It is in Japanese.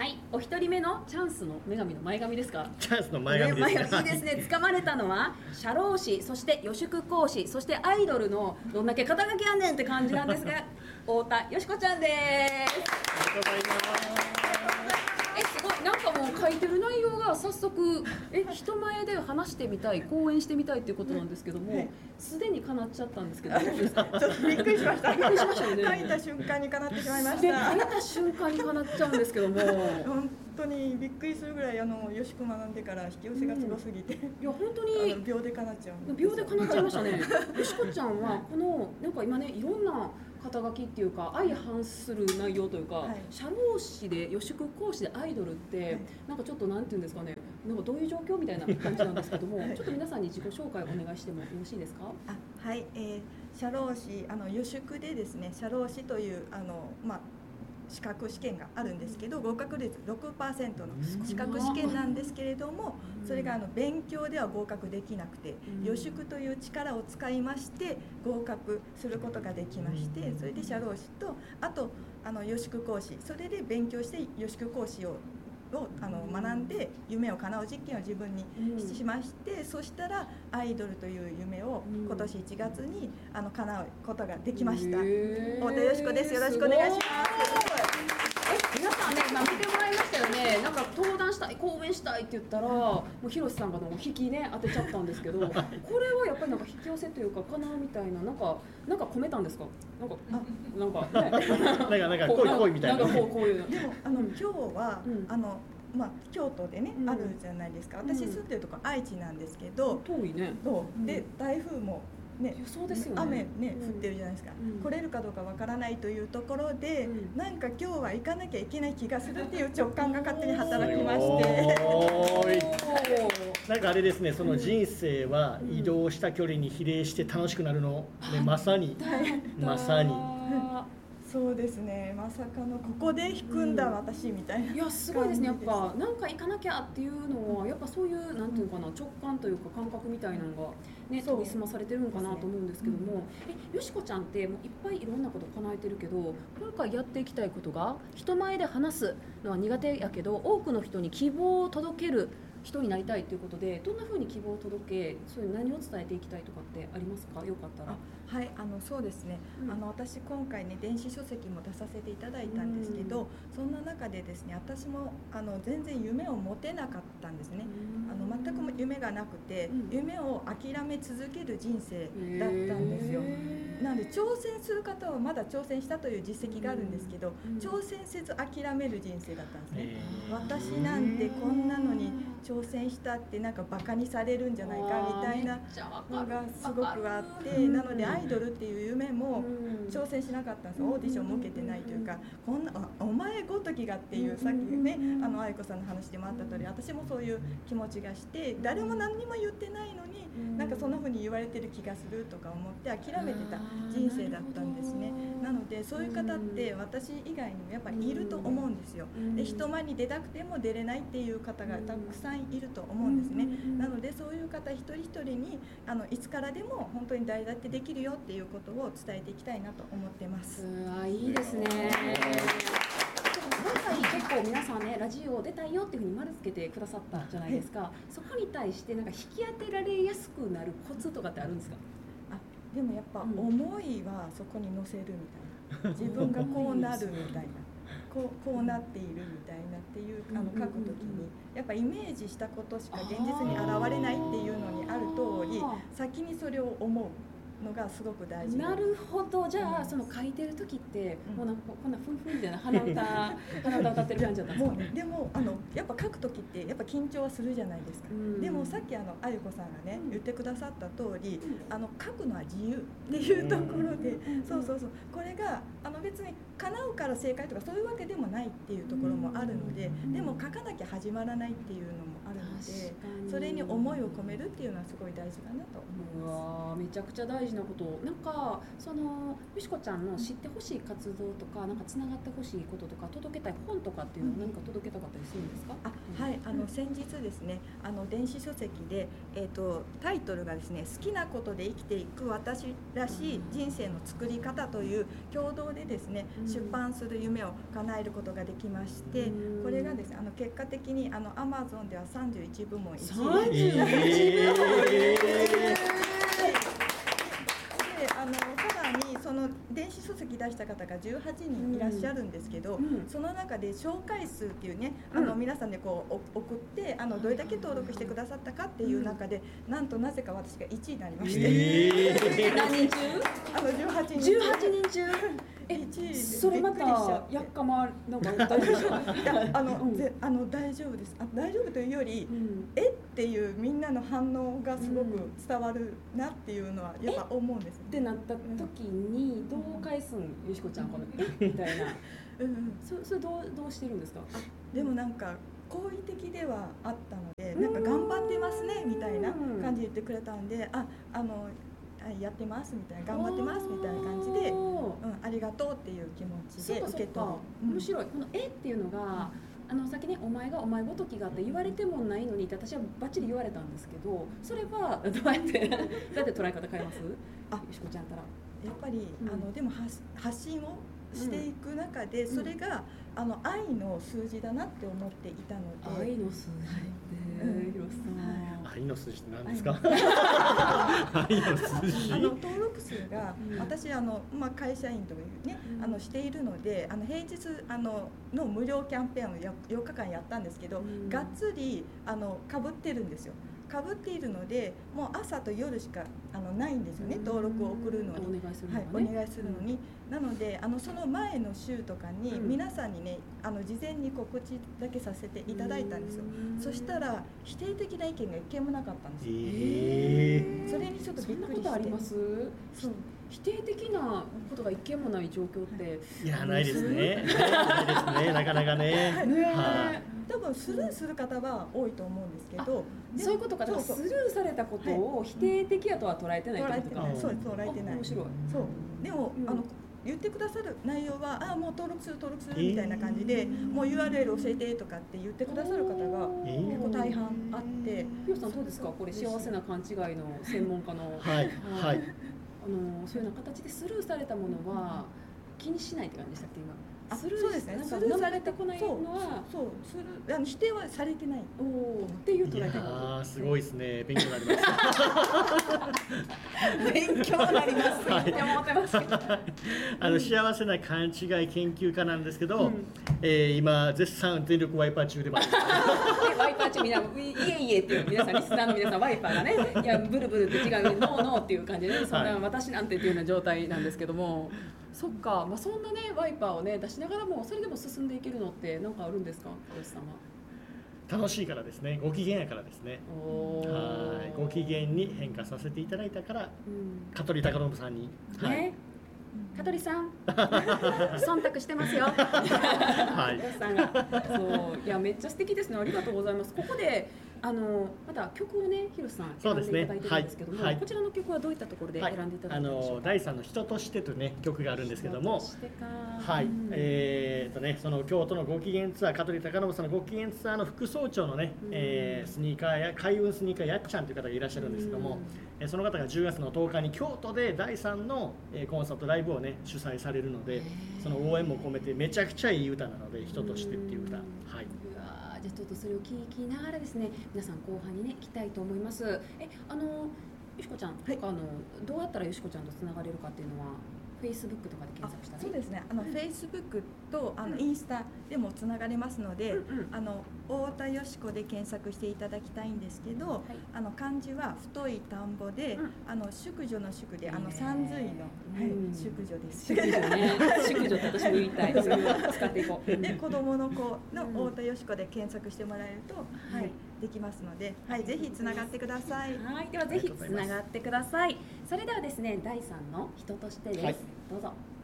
はい、お一人目のチャンスの女神の前髪ですか。 チャンスの前髪ですね。 いいですね。掴まれたのは社労士、そして予宿講師、そしてアイドルのどんだけ肩書きあんねんって感じなんですが、太田よしこちゃんです。 ありがとうございます。 すごい、なんかもう書いてる内容が早速人前で話してみたい、講演してみたいっていうことなんですけども、すでに叶っちゃったんですけど、 ちょっとびっくりしました。 びっくりしましたよね。 書いた瞬間に叶ってしまいました。 書いた瞬間に叶っちゃうんですけども、 本当にびっくりするぐらいよしく学んでから引き寄せがすごすぎて、 いや本当に秒で叶っちゃう。 秒で叶っちゃいましたね。よしこちゃんはこのなんか今ね、いろんな肩書きっていうか相反する内容というか、社労士で予宿講師でアイドルって、なんかちょっとなんていうんですかね、なんかどういう状況みたいな感じなんですけども、ちょっと皆さんに自己紹介お願いしてもよろしいですか。 はい、社労士予宿でですね、社労士という資格試験があるんですけど、合格率 6% の資格試験なんですけれども、それが勉強では合格できなくて、予宿という力を使いまして合格することができまして、それで社労士と、あと予宿講師、それで勉強して予宿講師を学んで夢を叶う実験を自分にしまして、そしたらアイドルという夢を今年1月に叶うことができました。太田よしこです。よろしくお願いします。 皆さんね、今見てもらいましたよね。なんか登壇したい、講演したいって言ったら、もうひろしさんが引きね当てちゃったんですけど、これはやっぱりなんか引き寄せというかかなみたいな、なんか込めたんですか。なんか恋みたいな。 なんかこういう。 でも今日は京都でね、あるじゃないですか。私住んでるとこ愛知なんですけど、 遠いね。 で台風もね、 そうですよね、 雨ね降ってるじゃないですか。来れるかどうかわからないというところで、なんか今日は行かなきゃいけない気がするっていう直感が勝手に働きまして。 なんかあれですね、その人生は移動した距離に比例して楽しくなるの、ね、まさに。 そうですね、まさかのここで弾くんだ、私みたいな。 いやすごいですね。やっぱなんか行かなきゃっていうのはやっぱそういうなんていうかな、直感というか感覚みたいなのがね研ぎ澄まされてるのかなと思うんですけども、よしこちゃんってもういっぱいいろんなこと叶えてるけど、今回やっていきたいことが人前で話すのは苦手やけど多くの人に希望を届ける人になりたいということで、どんな風に希望を届け、そういう何を伝えていきたいとかってありますか。よかったら。 はい、そうですね、私今回ね電子書籍も出させていただいたんですけど、そんな中でですね、私も全然夢を持てなかったんですね。全く夢がなくて、夢を諦め続ける人生だったんですよ。なので挑戦する方はまだ挑戦したという実績があるんですけど、挑戦せず諦める人生だったんですね。私なんてこんなのに挑戦したってなんかバカにされるんじゃないかみたいなのがすごくあって、なのでアイドルっていう夢も挑戦しなかったんですよ。オーディションも受けてないというか、こんなお前ごときがっていう、さっきね愛子さんの話でもあった通り、私もそういう気持ちがして、誰も何にも言ってないのになんかそんな風に言われてる気がするとか思って諦めてた人生だったんですね。なのでそういう方って私以外にもやっぱりいると思うんですよ。で人前に出たくても出れないっていう方がたくさんいると思うんですね。なのでそういう方一人一人にいつからでも本当に誰だってできるよっていうことを伝えていきたいなと思ってます。 いいですね。今回結構皆さんね、ラジオ出たいよっていうふうに丸つけてくださったじゃないですか。そこに対してなんか引き当てられやすくなるコツとかってあるんですか。 でもやっぱ思いはそこに乗せるみたいな、自分がこうなるみたいな、こうなっているみたいなっていう書くときにやっぱイメージしたことしか現実に現れないっていうのにある通り、先にそれを思うのがすごく大事。 なるほど。じゃあその書いてる時ってもうなんかこんなふんふんみたいな鼻歌歌ってる感じだったんですか。 でもやっぱ書く時ってやっぱ緊張はするじゃないですか。でもさっきあゆこさんがね言ってくださった通り、書くのは自由っていうところで、そうこれが別に叶うから正解とかそういうわけでもないっていうところもあるので、でも書かなきゃ始まらないっていうのもあるので、それに思いを込めるっていうのはすごい大事かなと思います。 めちゃくちゃ大事なこと。なんかそのよしこちゃんの知ってほしい活動とか、なんかつながってほしいこととか、届けたい本とかっていうのを何か届けたかったりするんですか？ はい、先日ですね、電子書籍で、タイトルがですね、好きなことで生きていく私らしい人生の作り方という共同でですね、出版する夢を叶えることができまして、これがですね、結果的にAmazon では31部門1位で、さらにその電子書籍出した方が18人いらっしゃるんですけど、その中で紹介数っていうね、皆さんでこう送ってどれだけ登録してくださったかっていう中で、なんとなぜか私が1位になりまして、 何人中 ？18人中1位。それまたやっかまなんか大丈夫ですか？ 大丈夫です。大丈夫というより、っていうみんなの反応がすごく伝わるなっていうのはやっぱ思うんです。 ってなった時にどう返すん、よしこちゃん、このみたいな。それどうしてるんですか？ でもなんか好意的ではあったので、なんか頑張ってますねみたいな感じで言ってくれたんで、やってますみたいな、頑張ってますみたいな感じで、ありがとうっていう気持ちで受け取る。 面白い。このっていうのが、さっきね、お前ごときがって言われてもないのにって私はバッチリ言われたんですけど、それはどうやって捉え方変えます？よしこちゃんたら。 やっぱりでも発信をしていく中で、それが愛の数字だなって思っていたので。 愛の数字って広瀬さん、 愛の数字って何ですか？愛の数字。 登録数が私会社員というねしているので、平日の無料キャンペーンを4日間やったんですけど、がっつりかぶってるんですよ。かぶっているので、もう朝と夜しかないんですよね、登録を送るのに、お願いするのに。なのでその前の週とかに皆さんにね事前に告知だけさせていただいたんですよ。そしたら否定的な意見が一件もなかったんですよ。それにちょっとびっくりして。そんなことあります？そう。否定的なことが一件もない状況って、 いや、ないですね。ないですね、なかなかね。 多分スルーする方は多いと思うんですけど、 そういうことか。だからスルーされたことを否定的やとは捉えてないってことか。 そうです、捉えてない。 面白い。 そう。でも言ってくださる内容はもう登録するみたいな感じで、もう URL 教えてとかって言ってくださる方が結構大半あって。 ひよさんどうですか？これ幸せな勘違いの専門家の。 はいはい。 そういうような形でスルーされたものは気にしないって感じでしたっけ今？ そうですね。 スルーされてこないのは、 否定はされてないっていう捉え方。すごいですね。勉強になります。 勉強になります。って思ってます。 幸せな勘違い研究家なんですけど、今絶賛全力ワイパー中でもある。 ワイパー中、みんな、いえっていう皆さん、リスナーの皆さん、ワイパーがね、いやブルブルって違う、ノーノーっていう感じでね、そんな私なんてっていうような状態なんですけども。そっか、そんなねワイパーをね出しながらもそれでも進んでいけるのって何かあるんですか、よしさんは？ 楽しいからですね、ご機嫌やからですね。ご機嫌に変化させていただいたから、香取孝信さんに。 香取さん、忖度してますよ。はい。よしさんが、そう、いやめっちゃ素敵ですね。ありがとうございます。ここでまた曲をね、ひろしさん選んでいただいてるんですけども、こちらの曲はどういったところで選んでいただいたんでしょうか？ 第3の人としてというね曲があるんですけども、はい、その京都のご機嫌ツアー、香取孝信さんのご機嫌ツアーの副総長のね、スニーカーや開運スニーカーやっちゃんという方がいらっしゃるんですけども、その方が10月の10日に京都で第3のコンサートライブをね主催されるので、その応援も込めてめちゃくちゃいい歌なので、人としてっていう歌。はい。 じゃあちょっとそれを聞きながらですね、皆さん後半にね行きたいと思います。よしこちゃん、どうやったらよしこちゃんとつながれるかっていうのはFacebook とかで検索したら？ そうですね。Facebook とインスタでもつながれますので、太田よしこで検索していただきたいんですけど、漢字は太い田んぼで、淑女の淑で三髄の淑女です。 淑女ね。淑女って私も言いたい。それを使っていこう。 で、子供の子の太田よしこで検索してもらえると、できますので、ぜひつながってください。 ではぜひつながってください。それではですね、第3の人としてです。どうぞ。